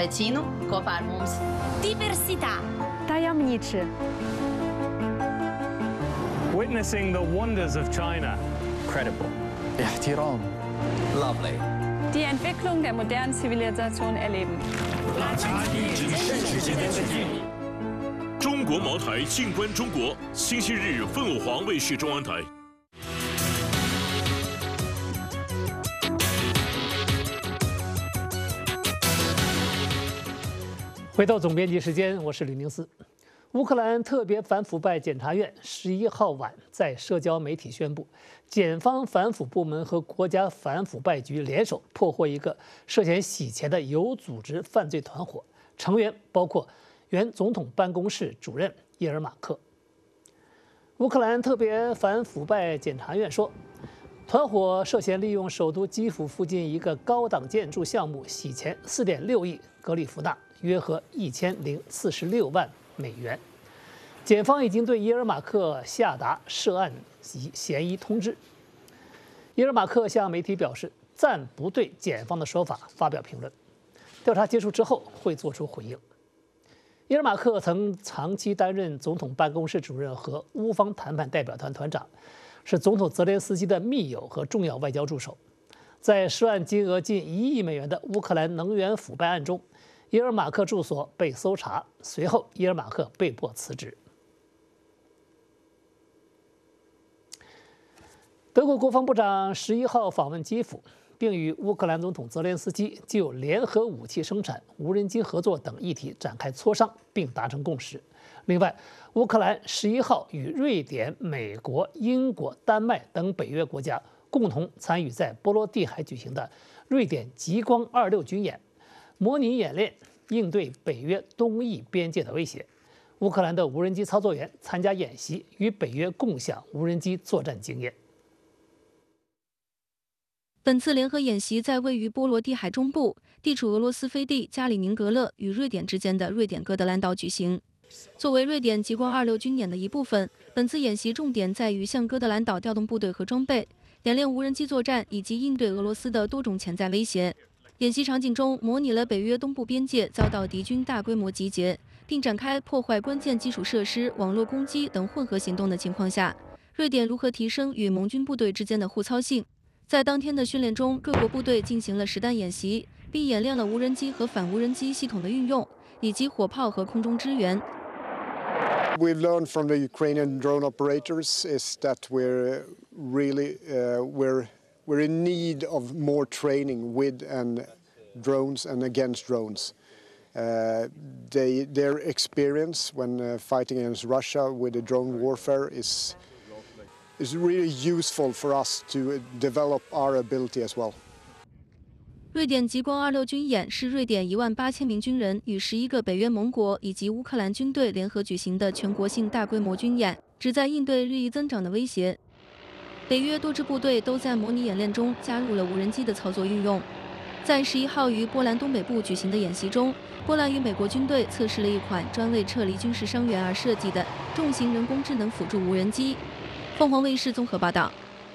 vecino kopā ar mums. Diversità. Tajemniczy. Witnessing the wonders of China. Credible. احترام. Lovely. Die Entwicklung der modernen Zivilisation erleben. 中国茅台静观中国，星期日凤凰卫视中央台。 回到总编辑时间，我是吕宁思。乌克兰特别反腐败检察院11号晚在社交媒体宣布，检方反腐部门和国家反腐败局联手破获一个涉嫌洗钱的有组织犯罪团伙，成员包括原总统办公室主任叶尔马克。乌克兰特别反腐败检察院说，团伙涉嫌利用首都基辅附近一个高档建筑项目洗钱4.6亿格里夫纳，约合1046万美元。检方已经对耶尔马克下达涉案及嫌疑通知。耶尔马克向媒体表示，暂不对检方的说法发表评论，调查结束之后会做出回应。耶尔马克曾长期担任总统办公室主任和乌方谈判代表团团长，是总统泽连斯基的密友和重要外交助手。在涉案金额近1亿美元的乌克兰能源腐败案中，耶尔马克住所被搜查，随后耶尔马克被迫辞职。德国国防部长11号访问基辅，并与乌克兰总统泽连斯基就联合武器生产、无人机合作等议题展开磋商，并达成共识。另外，乌克兰11号与瑞典、美国、英国、丹麦等北约国家共同参与在波罗的海举行的瑞典极光26军演，模拟演练应对北约东翼边界的威胁。乌克兰的无人机操作员参加演习，与北约共享无人机作战经验。 本次联合演习在位于波罗的海中部、地处俄罗斯飞地加里宁格勒与瑞典之间的瑞典哥德兰岛举行。作为瑞典极光26军演的一部分，本次演习重点在于向哥德兰岛调动部队和装备，演练无人机作战以及应对俄罗斯的多种潜在威胁。演习场景中模拟了北约东部边界遭到敌军大规模集结，并展开破坏关键基础设施、网络攻击等混合行动的情况下，瑞典如何提升与盟军部队之间的互操性。在当天的训练中，各国部队进行了实弹演习，并演练了无人机和反无人机系统的运用，以及火炮和空中支援。 We've learned from the Ukrainian drone operators is that we're in need of more training with and drones and against drones. Their experience when fighting against Russia with the drone warfare is really useful for us to develop our ability as well. 瑞典极光26军演是瑞典18000名军人与11个北约盟国以及乌克兰军队联合举行的全国性大规模军演，旨在应对日益增长的威胁。北约多支部队都在模拟演练中加入了无人机的操作运用。在11号于波兰东北部举行的演习中，波兰与美国军队测试了一款专为撤离军事伤员而设计的重型人工智能辅助无人机。凤凰卫视综合报道。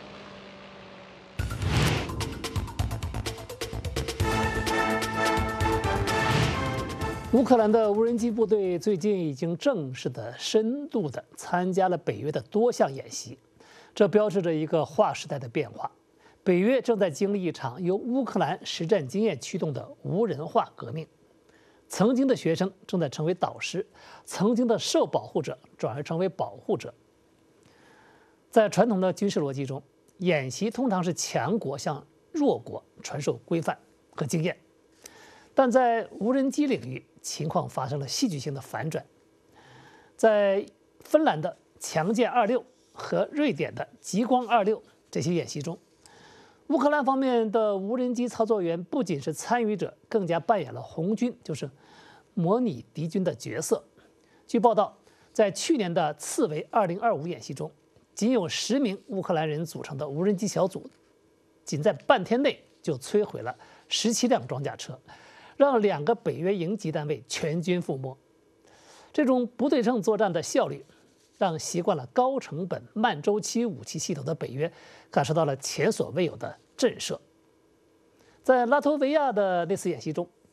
乌克兰的无人机部队最近已经正式的、深度的参加了北约的多项演习，这标志着一个划时代的变化。北约正在经历一场由乌克兰实战经验驱动的无人化革命。曾经的学生正在成为导师，曾经的受保护者转而成为保护者。在传统的军事逻辑中，演习通常是强国向弱国传授规范和经验，但在无人机领域，情况发生了戏剧性的反转。在芬兰的强剑26和瑞典的极光26这些演习中，乌克兰方面的无人机操作员不仅是参与者，更加扮演了红军，就是模拟敌军的角色。据报道，在去年的刺猬2025演习中，仅有10名乌克兰人组成的无人机小组，仅在半天内就摧毁了17辆装甲车，让2个北约营级单位全军覆没。这种不对称作战的效率，让习惯了高成本、慢周期武器系统的北约感受到了前所未有的震慑。在拉脱维亚的那次演习中，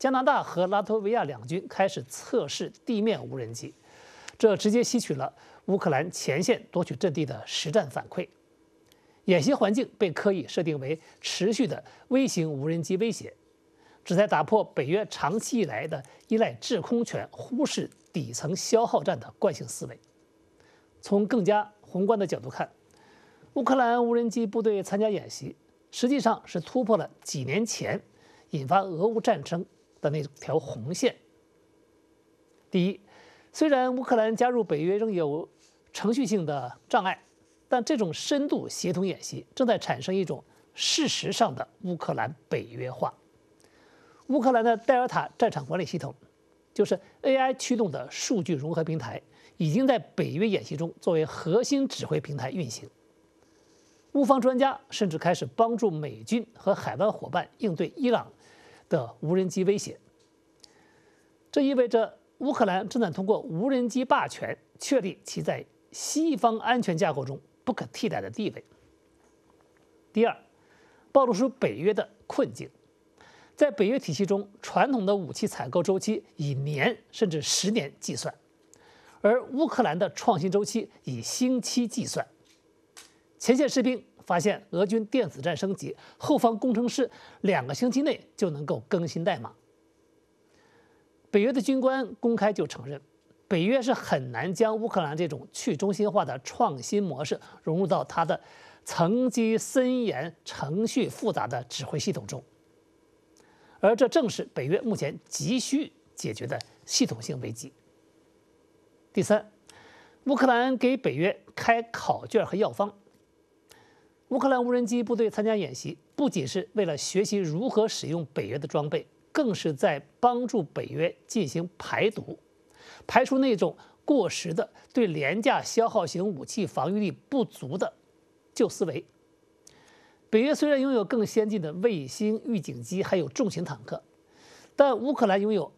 加拿大和拉脱维亚两军开始测试地面无人机，这直接吸取了乌克兰前线夺取阵地的实战反馈。演习环境被刻意设定为持续的微型无人机威胁，旨在打破北约长期以来的依赖制空权、忽视底层消耗战的惯性思维。从更加宏观的角度看，乌克兰无人机部队参加演习，实际上是突破了几年前引发俄乌战争的那条红线。第一，虽然乌克兰加入北约仍有程序性的障碍，但这种深度协同演习正在产生一种事实上的乌克兰北约化。乌克兰的戴尔塔战场管理系统，就是 AI 驱动的数据融合平台，已经在北约演习中作为核心指挥平台运行。乌方专家甚至开始帮助美军和海湾伙伴应对伊朗的无人机威胁。这意味着乌克兰正在通过无人机霸权确立其在西方安全架构中不可替代的地位。第二，暴露出北约的困境。在北约体系中，传统的武器采购周期以年甚至10年计算，而乌克兰的创新周期以星期计算。前线士兵发现俄军电子战升级，后方工程师2个星期内就能够更新代码。北约的军官公开就承认，北约是很难将乌克兰这种去中心化的创新模式融入到它的层级森严、程序复杂的指挥系统中。而这正是北约目前急需解决的系统性危机。第三，乌克兰给北约开考卷和药方。乌克兰无人机部队参加演习，不仅是为了学习如何使用北约的装备，更是在帮助北约进行排毒，排除那种过时的、对廉价消耗型武器防御力不足的旧思维。北约虽然拥有更先进的卫星预警机，还有重型坦克，但乌克兰拥有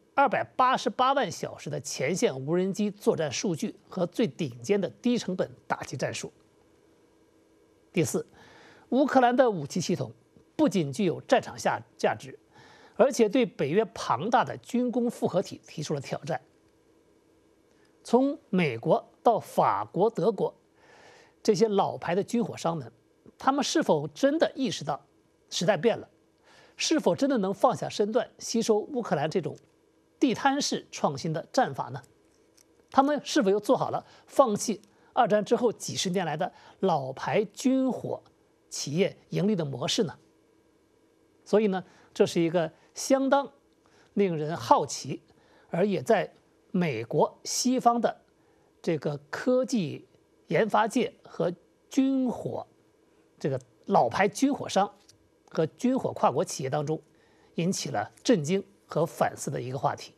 288万小时的前线无人机作战数据和最顶尖的低成本打击战术。第四，乌克兰的武器系统不仅具有战场价值，而且对北约庞大的军工复合体提出了挑战。从美国到法国、德国这些老牌的军火商们，他们是否真的意识到时代变了？是否真的能放下身段，吸收乌克兰这种地摊式创新的战法呢？他们是否又做好了放弃2战之后几十年来的老牌军火企业盈利的模式呢？所以呢，这是一个相当令人好奇，而也在美国西方的这个科技研发界和军火这个老牌军火商和军火跨国企业当中引起了震惊和反思的一个话题。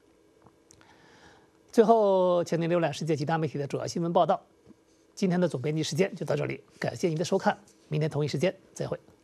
最后，请您浏览世界其他媒体的主要新闻报道。今天的总编辑时间就到这里，感谢您的收看，明天同一时间再会。